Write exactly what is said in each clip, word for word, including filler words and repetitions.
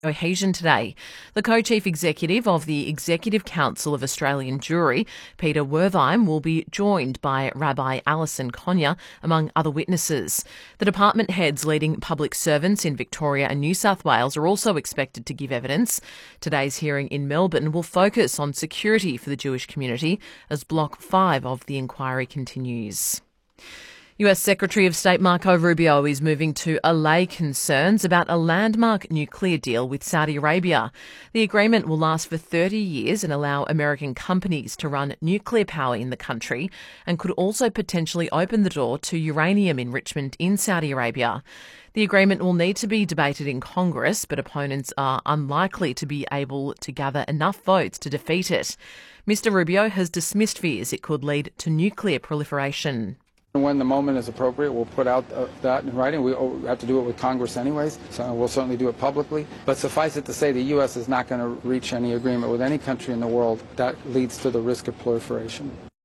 Cohesion today. The co-chief executive of the Executive Council of Australian Jewry, Peter Wertheim, will be joined by Rabbi Alison Conyer, among other witnesses. The department heads leading public servants in Victoria and New South Wales are also expected to give evidence. Today's hearing in Melbourne will focus on security for the Jewish community as Block five of the inquiry continues. U S Secretary of State Marco Rubio is moving to allay concerns about a landmark nuclear deal with Saudi Arabia. The agreement will last for thirty years and allow American companies to run nuclear power in the country, and could also potentially open the door to uranium enrichment in Saudi Arabia. The agreement will need to be debated in Congress, but opponents are unlikely to be able to gather enough votes to defeat it. Mister Rubio has dismissed fears it could lead to nuclear proliferation. When the moment is appropriate, we'll put out uh, that in writing. We have to do it with Congress anyways, so we'll certainly do it publicly. But suffice it to say, the U S is not going to reach any agreement with any country in the world that leads to the risk of proliferation.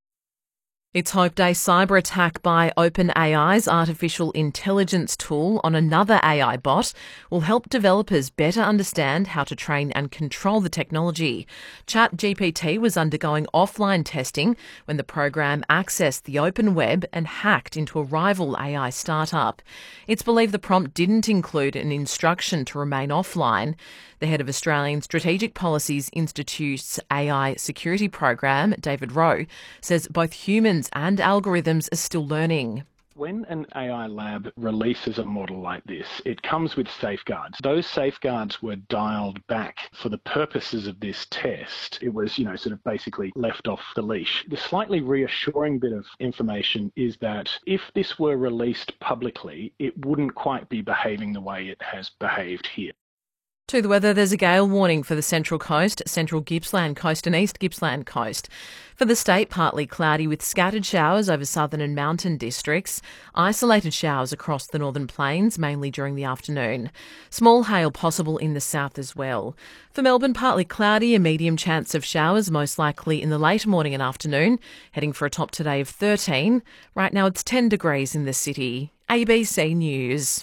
It's hoped a cyber attack by OpenAI's artificial intelligence tool on another A I bot will help developers better understand how to train and control the technology. ChatGPT was undergoing offline testing when the program accessed the open web and hacked into a rival A I startup. It's believed the prompt didn't include an instruction to remain offline. The head of Australian Strategic Policies Institute's A I security program, David Rowe, says both humans and algorithms are still learning. When an A I lab releases a model like this, it comes with safeguards. Those safeguards were dialed back for the purposes of this test. It was, you know, sort of basically left off the leash. The slightly reassuring bit of information is that if this were released publicly, it wouldn't quite be behaving the way it has behaved here. To the weather, there's a gale warning for the Central Coast, Central Gippsland Coast and East Gippsland Coast. For the state, partly cloudy with scattered showers over southern and mountain districts. Isolated showers across the northern plains, mainly during the afternoon. Small hail possible in the south as well. For Melbourne, partly cloudy, a medium chance of showers, most likely in the late morning and afternoon. Heading for a top today of thirteen. Right now it's ten degrees in the city. A B C News.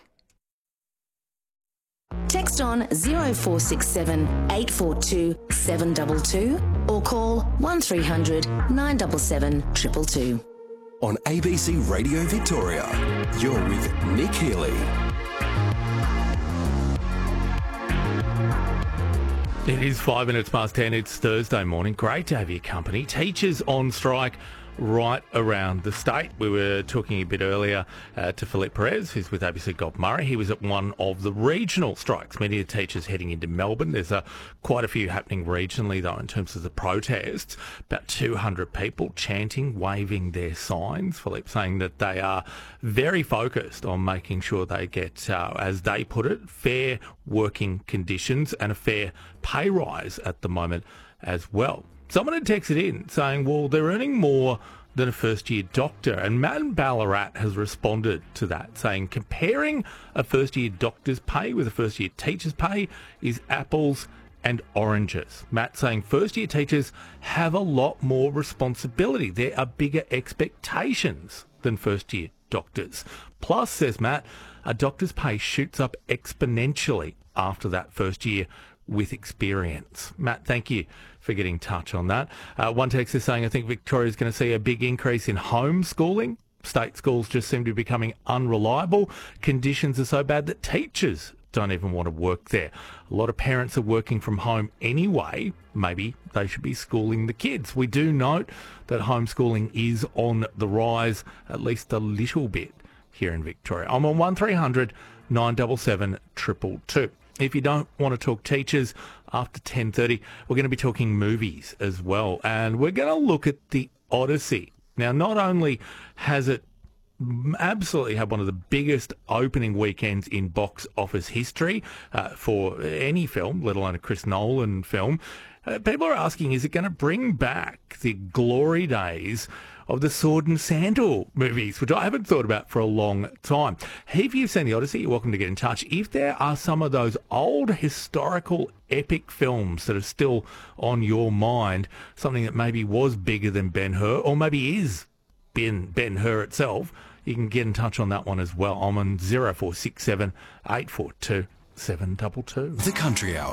Text on zero four six seven eight four two seven two two or call one three hundred nine seven seven two two two. On A B C Radio Victoria, you're with Nick Healy. It is five minutes past ten. It's Thursday morning. Great to have your company. Teachers on strike right around the state. We were talking a bit earlier uh, to Philippe Perez, who's with A B C Gold Murray. He was at one of the regional strikes. Many of the teachers heading into Melbourne. There's uh, quite a few happening regionally, though, in terms of the protests. About two hundred people chanting, waving their signs. Philippe saying that they are very focused on making sure they get, uh, as they put it, fair working conditions and a fair pay rise at the moment as well. Someone had texted in saying, well, they're earning more than a first-year doctor. And Matt in Ballarat has responded to that, saying comparing a first-year doctor's pay with a first-year teacher's pay is apples and oranges. Matt saying first-year teachers have a lot more responsibility. There are bigger expectations than first-year doctors. Plus, says Matt, a doctor's pay shoots up exponentially after that first year with experience. Matt, thank you for getting in touch on that. Uh, one text is saying, I think Victoria is going to see a big increase in homeschooling. State schools just seem to be becoming unreliable. Conditions are so bad that teachers don't even want to work there. A lot of parents are working from home anyway. Maybe they should be schooling the kids. We do note that homeschooling is on the rise, at least a little bit here in Victoria. I'm on one three hundred nine seven seven two two two. If you don't want to talk teachers, after ten thirty, we're going to be talking movies as well. And we're going to look at The Odyssey. Now, not only has it absolutely had one of the biggest opening weekends in box office history uh, for any film, let alone a Chris Nolan film, uh, people are asking, is it going to bring back the glory days of the Sword and Sandal movies, which I haven't thought about for a long time. If you've seen The Odyssey, you're welcome to get in touch. If there are some of those old historical epic films that are still on your mind, something that maybe was bigger than Ben-Hur, or maybe is Ben, Ben-Hur itself, you can get in touch on that one as well. I'm on zero four six seven eight four two seven two two. The Country Hour.